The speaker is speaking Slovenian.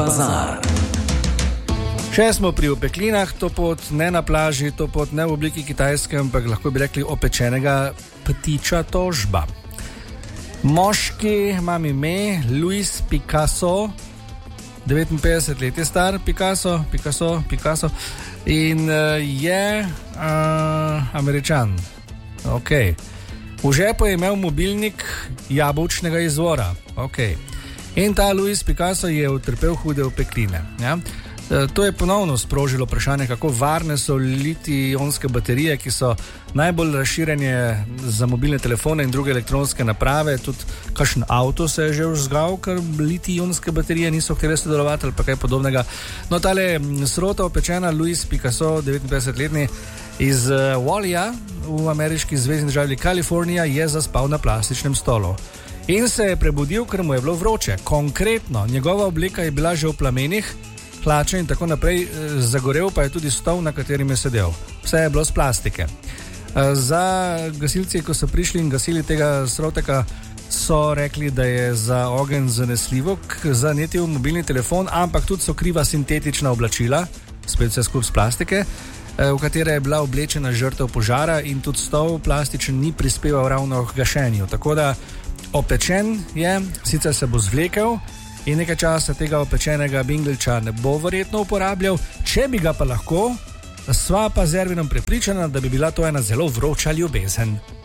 bazar. Še smo pri opeklinah, to pot ne na plaži, to pot ne v obliki kitajske, ampak lahko bi rekli opečenega ptiča tožba. Moški, imam ime, Luis Picasso, 59 let je star, Picasso, in je Američan. Okay. V žepu je imel mobilnik jabolčnega izvora. Okay. In ta Luis Picasso je utrpel hude opekline. Ja? To je ponovno sprožilo vprašanje, kako varne so litij-ionske baterije, ki so najbolj razširjene za mobilne telefone in druge elektronske naprave. Tudi kakšen avto se je že vžgal, ker litij-ionske baterije niso htele sodelovati ali pa kaj podobnega. No, tale srota opečena Luis Picasso, 59-letni, iz Wallija v ameriški zvezni državi Kalifornija, je zaspal na plastičnem stolu. In se je prebudil, ker mu je bilo vroče. Konkretno, njegova obleka je bila že v plamenih, hlače in tako naprej, zagorel pa je tudi stol, na katerem je sedel. Vse je bilo z plastike. Za gasilci, ko so prišli in gasili tega sroteka, so rekli, da je za ogenj zanesljivo zanetil mobilni telefon, ampak tudi so kriva sintetična oblačila, spet vse skupaj z plastike, v katere je bila oblečena žrtev požara, in tudi stol plastičen ni prispeval ravno k gašenju. Tako da opečen je, sicer se bo zvlekel, in nekaj časa tega opečenega bingelča ne bo verjetno uporabljal. Če bi ga pa lahko, sva pa z Ervinom prepričana, da bi bila to ena zelo vroča ljubezen.